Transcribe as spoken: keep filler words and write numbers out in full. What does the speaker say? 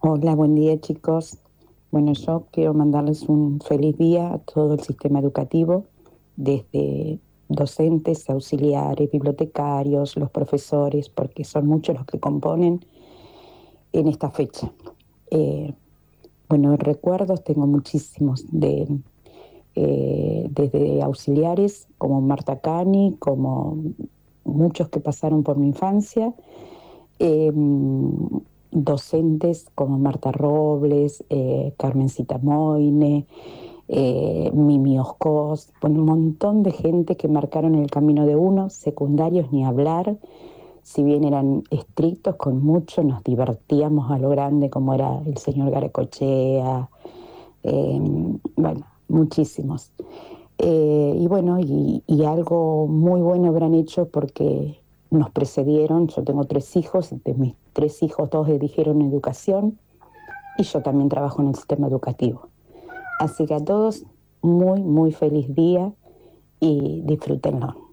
Hola, buen día chicos. Bueno, yo quiero mandarles un feliz día a todo el sistema educativo, desde docentes, auxiliares, bibliotecarios, los profesores, porque son muchos los que componen en esta fecha. Eh, bueno, recuerdos tengo muchísimos, de, eh, desde auxiliares como Marta Cani, como muchos que pasaron por mi infancia, eh, docentes como Marta Robles, eh, Carmencita Moine, eh, Mimi Oscos, bueno, un montón de gente que marcaron el camino de uno, secundarios ni hablar, si bien eran estrictos con mucho, nos divertíamos a lo grande, como era el señor Garacochea, eh, bueno, muchísimos. Eh, y bueno, y, y algo muy bueno habrán hecho porque nos precedieron. Yo tengo tres hijos, y de mis tres hijos dos eligieron educación y yo también trabajo en el sistema educativo. Así que a todos, muy, muy feliz día y disfrútenlo.